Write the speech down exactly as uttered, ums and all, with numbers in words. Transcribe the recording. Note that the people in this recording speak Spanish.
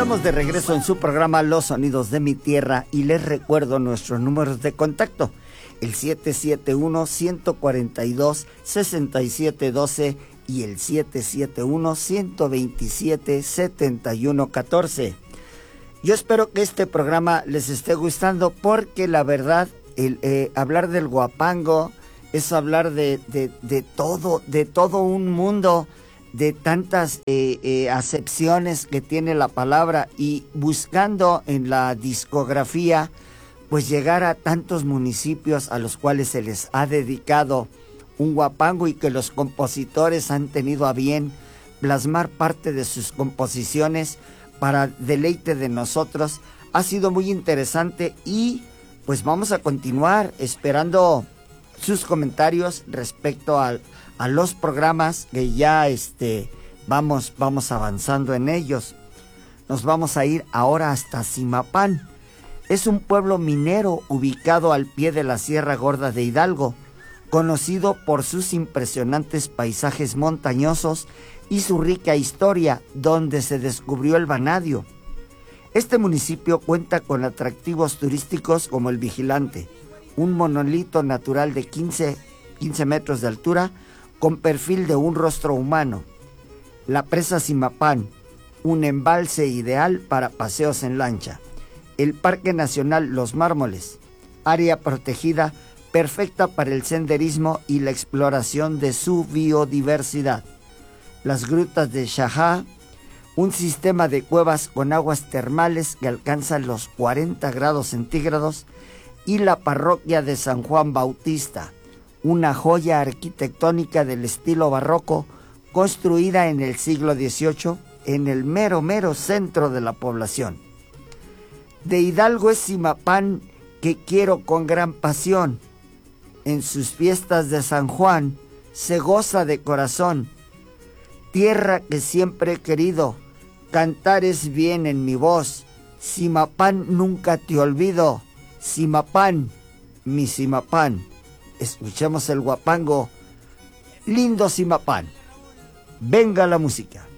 Estamos de regreso en su programa Los Sonidos de mi Tierra y les recuerdo nuestros números de contacto. El siete siete uno, uno cuatro dos, seis siete uno dos y el siete siete uno, uno dos siete, siete uno un cuatro. Yo espero que este programa les esté gustando porque la verdad, el, eh, hablar del huapango es hablar de, de, de todo, de todo un mundo, de tantas eh, eh, acepciones que tiene la palabra y buscando en la discografía pues llegar a tantos municipios a los cuales se les ha dedicado un huapango y que los compositores han tenido a bien plasmar parte de sus composiciones para deleite de nosotros. Ha sido muy interesante y pues vamos a continuar esperando sus comentarios respecto al a los programas que ya este, vamos, vamos avanzando en ellos. Nos vamos a ir ahora hasta Zimapán. Es un pueblo minero ubicado al pie de la Sierra Gorda de Hidalgo, conocido por sus impresionantes paisajes montañosos y su rica historia, donde se descubrió el vanadio. Este municipio cuenta con atractivos turísticos como el Vigilante, un monolito natural de quince metros de altura, con perfil de un rostro humano, la presa Zimapán, un embalse ideal para paseos en lancha, el Parque Nacional Los Mármoles, área protegida perfecta para el senderismo y la exploración de su biodiversidad, las grutas de Xajá, un sistema de cuevas con aguas termales que alcanzan los cuarenta grados centígrados, y la parroquia de San Juan Bautista, una joya arquitectónica del estilo barroco, construida en el siglo dieciocho, en el mero, mero centro de la población. De Hidalgo es Zimapán, que quiero con gran pasión. En sus fiestas de San Juan se goza de corazón. Tierra que siempre he querido, cantar es bien en mi voz. Zimapán nunca te olvido. Zimapán, mi Zimapán. Escuchemos el huapango, lindo Zimapán. Venga la música.